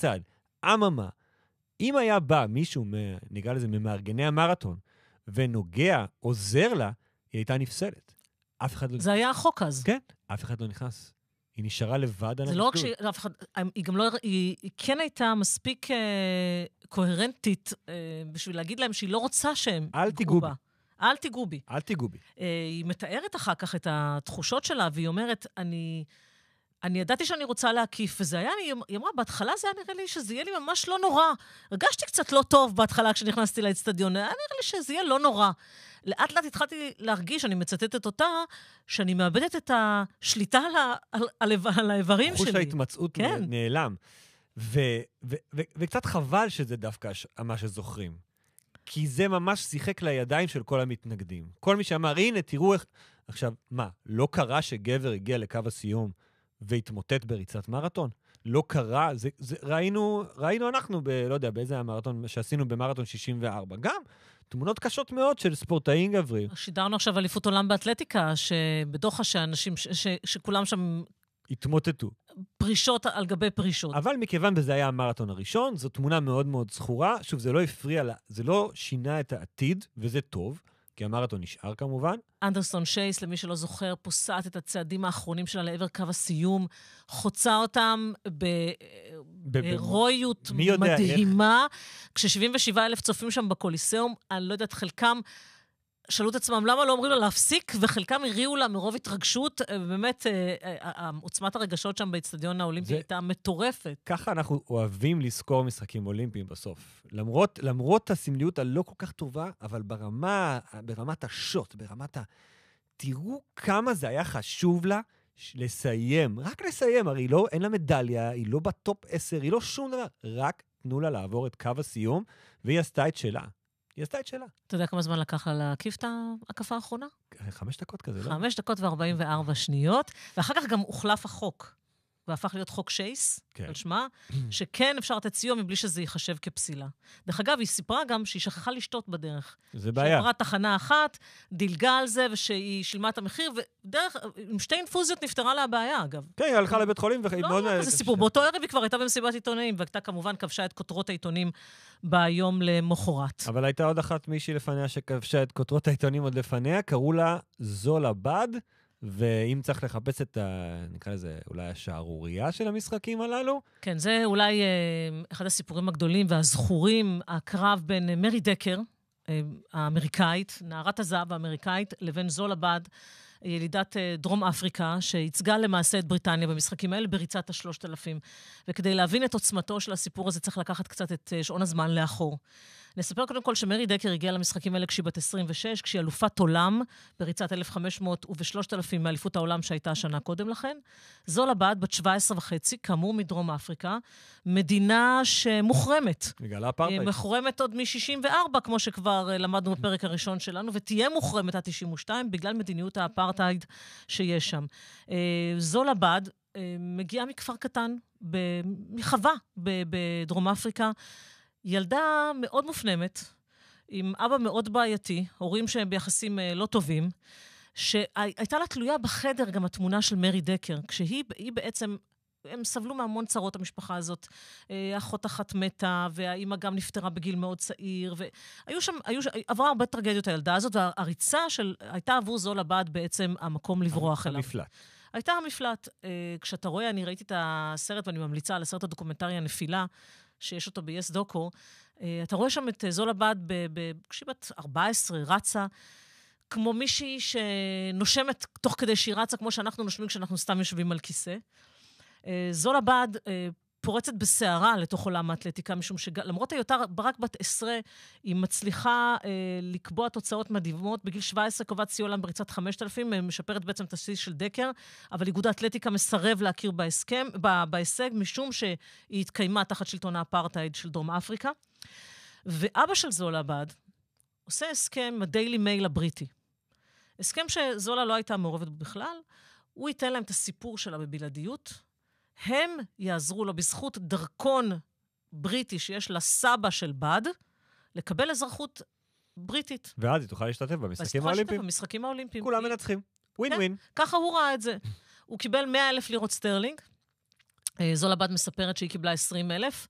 בצד. אממה, אם היה בא מישהו, נקרא לזה, ממארגני המרתון, ונוגע, עוזר לה, היא הייתה נפסלת. אף אחד לא... זה היה החוק אז. כן, אף אחד לא נכנס. היא נשארה לבד על המסלול. זה לא רק שאף אחד... היא גם לא... היא כן הייתה מספיק קוהרנטית בשביל להגיד להם שהיא לא רוצה שהם... אל תיגעו בי. אל תיגעו בי. אל תיגעו בי. היא מתארת אחר כך את התחושות שלה, והיא אומרת, אני ידעתי שאני רוצה להקיף, וזה היה, היא אמרה, בהתחלה זה היה נראה לי שזה יהיה לי ממש לא נורא. הרגשתי קצת לא טוב בהתחלה כשנכנסתי לאצטדיון, היה נראה לי שזה יהיה לא נורא. לאט לאט התחלתי להרגיש, אני מצטטת אותה, שאני מאבדת את השליטה על האיברים שלי. חוש ההתמצאות נעלם. וקצת חבל שזה דווקא מה שזוכרים. כי זה ממש שיחק לידיים של כל המתנגדים. כל מי שאמר, הנה, תראו איך... עכשיו, מה, לא קרה שגבר הגיע לקו הסיום והתמוטט בריצת מרתון? לא קרה, ראינו אנחנו, לא יודע, באיזה המרתון שעשינו במרתון 64. גם תמונות קשות מאוד של ספורטאים גברים. שידרנו עכשיו אליפות עולם באתלטיקה, שבדוחה שאנשים, שכולם שם... התמוטטו. פרישות על גבי פרישות. אבל מכיוון בזה היה המרתון הראשון, זו תמונה מאוד מאוד זכורה. שוב, זה לא הפריע לה, זה לא שינה את העתיד, וזה טוב, כי המרתון נשאר כמובן. אנדרסון שייס, למי שלא זוכר, פוסעת את הצעדים האחרונים שלה לעבר קו הסיום, חוצה אותם בהירואיות מדהימה, כש77,000 צופים שם בקוליסאום, אני לא יודעת, חלקם שאלו את עצמם למה לא אומרים לה להפסיק, וחלקם הריעו לה מרוב התרגשות, באמת, עוצמת הרגשות שם באצטדיון האולימפי הייתה מטורפת. ככה אנחנו אוהבים לזכור משחקים אולימפיים בסוף. למרות הסמליות הלא כל כך טובה, אבל ברמת השוט, תראו כמה זה היה חשוב לה לסיים, רק לסיים, הרי אין לה מדליה, היא לא בטופ 10, היא לא שום דבר, רק תנו לה לעבור את קו הסיום, והיא עשתה את שלה. אתה יודע כמה זמן לקח לה להקיף את ההקפה האחרונה? 5 דקות כזה, לא? 5 דקות ו44 שניות, ואחר כך גם הוחלף החוק, והפך להיות חוק שייס, על שמה, שכן אפשר לתת סיום מבלי שזה ייחשב כפסילה. דרך אגב, היא סיפרה גם שהיא שכחה לשתות בדרך. זה בעיה. שעברה תחנה אחת, דילגה על זה, ושהיא שילמה את המחיר, עם 2 אינפוזיות נפטרה לה הבעיה, אגב. כן, היא הלכה לבית חולים, לא, זה סיפור. באותו ערב היא כבר הייתה במסיבת עיתונאים, והייתה כמובן כבשה את כותרות העיתונים ביום למחרת. אבל הייתה עוד אחת מישהי לפניה שכבשה את כותרות העיתונים עוד לפניה, קראו לה זולה בד, ואם צריך לחפש את נקרא לזה, אולי השערוריה של המשחקים הללו. כן, זה אולי אחד הסיפורים הגדולים והזכורים, הקרב בין מרי דקר, האמריקאית, נערת הזהב האמריקאית, לבין זולה בד, ילידת דרום אפריקה, שהצגה למעשה את בריטניה במשחקים האלה בריצת ה-3,000. וכדי להבין את עוצמתו של הסיפור הזה, צריך לקחת קצת את שעון הזמן לאחור. נספר קודם כל שמרי דקר הגיעה למשחקים האלה כשהיא בת 26, כשהיא אלופת עולם בריצת 1,500 וב-3,000 מאליפות העולם שהייתה השנה קודם לכן. זולה בד, בת 17 וחצי, כאמור מדרום אפריקה, מדינה שמוחרמת. בגלל האפרטהייד. מחורמת עוד מ-64, כמו שכבר למדנו בפרק הראשון שלנו, ותהיה מוחרמת עד 92, בגלל מדיניות האפרטהייד שיש שם. זולה בד מגיעה מכפר קטן, מחווה בדרום אפריקה, ילדה מאוד מופנמת, עם אבא מאוד בעייתי, הורים שהם ביחסים לא טובים, שהייתה לה תלויה בחדר גם התמונה של מרי דקר, כשהיא בעצם, הם סבלו מהמון צרות המשפחה הזאת, אחות אחת מתה, והאימא גם נפטרה בגיל מאוד צעיר, עברה הרבה טרגדיות הילדה הזאת, והריצה הייתה עבור זולה בד בעצם המקום לברוח אליו. המפלט. הייתה המפלט. כשאתה רואה, אני ראיתי את הסרט, ואני ממליצה על הסרט הדוקומנטרי הנפילה, שיש אותו ב-yes דוקו, אתה רואה שם את זולה בד כשהיא בת 14, רצה, כמו מישהי שנושמת תוך כדי שהיא רצה, כמו שאנחנו נושמים כשאנחנו סתם יושבים על כיסא. זולה בד פורצת בסערה לתוך עולם האתלטיקה, משום שלמרות היותר רק בת 10, היא מצליחה לקבוע תוצאות מדהימות. בגיל 17 קובעת שיא עולם בריצת 5,000, משפרת בעצם את השיא של דקר, אבל איגוד האתלטיקה מסרב להכיר בהישג, משום שהיא התקיימה תחת שלטון האפרטהייד של דרום אפריקה. ואבא של זולה בד עושה הסכם הדיילי מייל הבריטי. הסכם שזולה לא הייתה מעורבת בכלל, הוא ייתן להם את הסיפור שלה בבלעדיות, הם יעזרו לו בזכות דרכון בריטי שיש לסבא של בד, לקבל אזרחות בריטית. ואז היא תוכל להשתתף במשחקים האולימפיים. כולם מנצחים. ווין ווין. ככה הוא ראה את זה. הוא קיבל 100,000 לירות סטרלינג. זולה בד מספרת שהיא קיבלה 20,000.